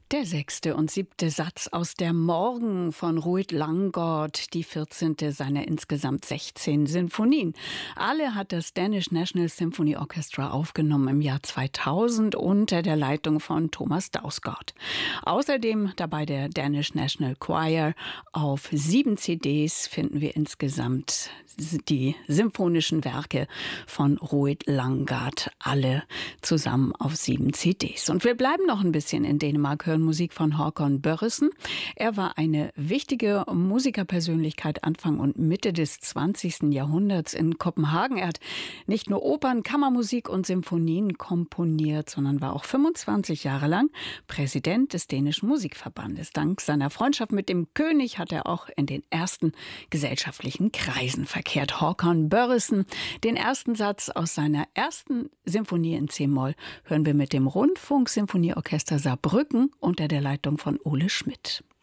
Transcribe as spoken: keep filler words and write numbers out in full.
Der sechste und siebte Satz aus der Morgen von Rued Langgaard, die vierzehnte seiner insgesamt sechzehn Sinfonien. Alle hat das Danish National Symphony Orchestra aufgenommen im Jahr zweitausend unter der Leitung von Thomas Dausgaard. Außerdem dabei der Danish National Choir. Auf sieben C Ds finden wir insgesamt die symphonischen Werke von Rued Langgaard, alle zusammen auf sieben C Ds. Und wir bleiben noch ein bisschen in Dänemark, hören Musik von Håkon Børresen. Er war eine wichtige Musikerpersönlichkeit Anfang und Mitte des zwanzigsten Jahrhunderts in Kopenhagen. Er hat nicht nur Opern, Kammermusik und Symphonien komponiert, sondern war auch fünfundzwanzig Jahre lang Präsident des dänischen Musikverbandes. Dank seiner Freundschaft mit dem König hat er auch in den ersten gesellschaftlichen Kreisen verkehrt. Håkon Børresen, den ersten Satz aus seiner ersten Symphonie in C-Moll hören wir mit dem Rundfunksymphonieorchester Saarbrücken unter der Leitung von Ole Schmidt.